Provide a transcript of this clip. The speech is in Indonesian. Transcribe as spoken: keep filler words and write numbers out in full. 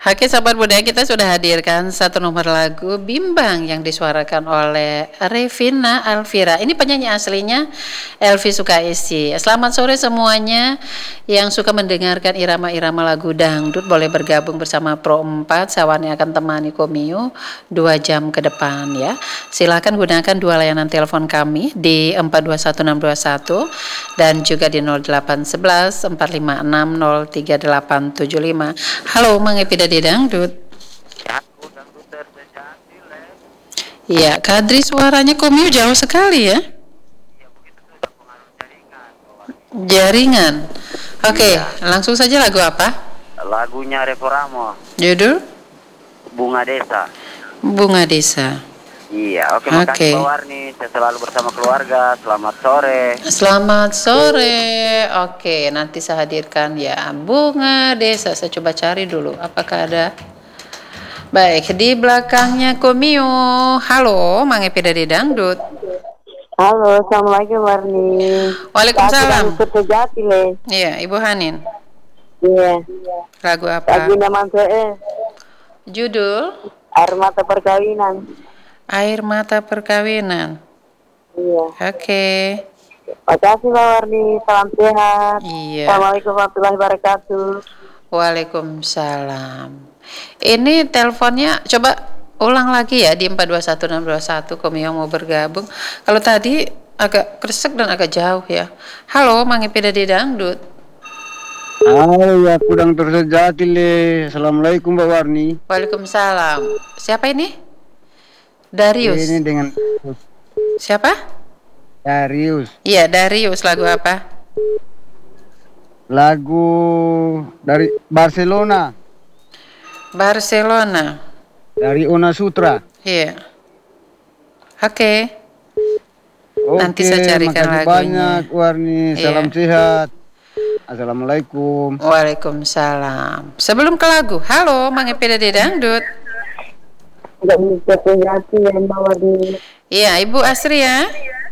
Oke, sahabat budaya, kita sudah hadirkan satu nomor lagu Bimbang yang disuarakan oleh Revina Alvira. Ini penyanyi aslinya Elvi Sukaisi. Selamat sore semuanya yang suka mendengarkan irama-irama lagu dangdut, boleh bergabung bersama Pro empat. Sawani akan temani Komio dua jam ke depan ya. Silakan gunakan dua layanan telepon kami di empat dua satu enam dua satu dan juga di nol delapan satu satu empat lima enam nol tiga delapan tujuh lima. Halo, Mang Epida di Dangdut. Iya, Kadri, suaranya Komio jauh sekali ya. Jaringan. Oke, Iya. langsung saja lagu apa? Lagunya Reforamo, Judul Bunga Desa. Bunga Desa. Iya, oke, Oke. makasih Mbak Warni. Saya selalu bersama keluarga. Selamat sore. Selamat sore. Oke, nanti saya hadirkan ya Bunga Desa. Saya coba cari dulu apakah ada. Baik, di belakangnya Komio. Halo, Mang Epi dari Dangdut. Halo, assalamualaikum Warni. Waalaikumsalam. Sejati le. Iya, Ibu Hanin. Iya. Lagu apa? Lagu nama saya Judul Air Mata Perkawinan. Air Mata Perkawinan. Iya. Oke. Makasih Mbak Warni. Salam sehat. Iya. Assalamualaikum warahmatullahi wabarakatuh. Waalaikumsalam. Ini teleponnya coba ulang lagi ya di empat dua satu enam dua satu. Komio mau bergabung. Kalau tadi agak kresek dan agak jauh ya. Halo, Mang Epi dari Dangdut. Halo ya, Kudang Tersejati le. Assalamualaikum Mbak Warni. Waalaikumsalam. Siapa ini? Darius. Ini dengan Siapa? Darius. Iya, Darius. Lagu apa? Lagu dari Barcelona, Barcelona. dari Ona Sutra. Iya. Oke. Oke, Nanti saya carikan makasih lagunya. banyak Warni. Salam Iya. sehat. Assalamualaikum. Waalaikumsalam. Sebelum ke lagu, halo, Mang Epi dari Dangdut. Tidak bisa sejati ya Mbak Warni. Iya, Ibu Asri ya.